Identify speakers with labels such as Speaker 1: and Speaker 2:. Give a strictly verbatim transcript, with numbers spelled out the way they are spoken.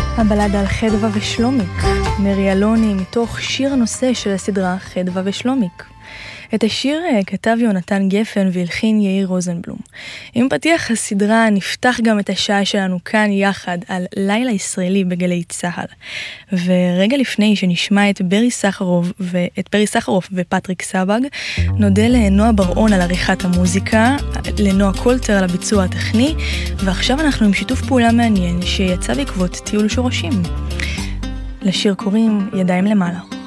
Speaker 1: הבלדה על חדווה ושלומיק, מרי אלוני מתוך שיר הנושא של הסדרה חדווה ושלומיק. את השיר כתב יונתן גפן והלחין יאיר רוזנבלום. עם פתיח הסדרה נפתח גם את השעה שלנו כאן יחד על לילה ישראלי בגלי צהל. ורגע לפני שנשמע את ברי סחרוף ואת ברי סחרוף ופטריק סבג, נודה לנועה ברעון על עריכת המוזיקה, לנועה קולטר על הביצוע הטכני, ועכשיו אנחנו עם שיתוף פעולה מעניין שיצא בעקבות טיול שורשים. לשיר קוראים ידיים למעלה.